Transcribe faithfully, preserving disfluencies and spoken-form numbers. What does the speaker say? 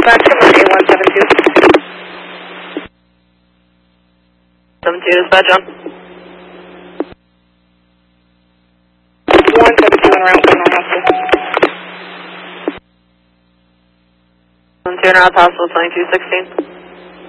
back to Monday, one seven two. seven two, dispatch on. one seven two on route one hospital. seven two, and hospital, twenty-two sixteen.